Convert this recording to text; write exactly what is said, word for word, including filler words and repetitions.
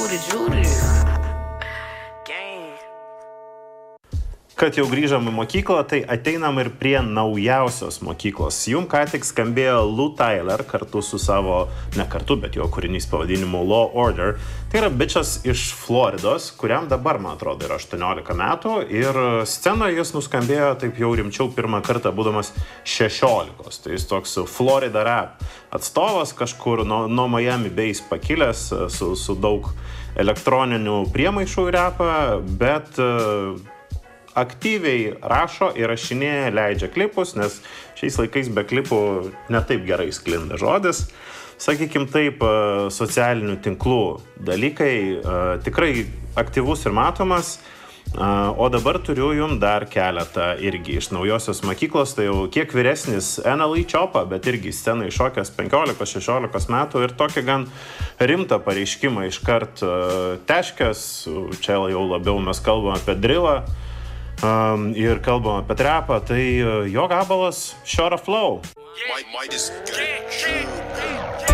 Judy, Judy. Gang. Kad jau grįžom į mokyklą, tai ateinam ir prie naujausios mokyklos. Jum ką tik skambėjo Lou Tyler kartu su savo, ne kartu, bet jo kūrinys pavadinimu Law Order. Tai yra bičas iš Floridos, kuriam dabar, man atrodo, yra aštuoniolika metų ir scenoje jis nuskambėjo taip jau rimčiau pirmą kartą, būdamas šešiolikos. Tai jis toks Florida rap atstovas, kažkur nuo, nuo Miami Base pakilęs su, su daug elektroninių priemaišų į rapą, bet aktyviai rašo, įrašinėja, leidžia klipus, nes šiais laikais be klipų netaip gerai sklinda žodis. Sakykim taip, socialinių tinklų dalykai, tikrai aktyvus ir matomas. O dabar turiu jum dar keletą irgi iš naujosios mokyklos, tai jau kiek vyresnis N L E Choppa, bet irgi scenai šokęs penkiolikos šešiolikos metų ir tokį gan rimtą pareiškimą iškart teškęs. Čia jau labiau mes kalbam apie drillą. Um, ir kalbam apie trapą, tai jo gabalas Short of Flow. Might, might is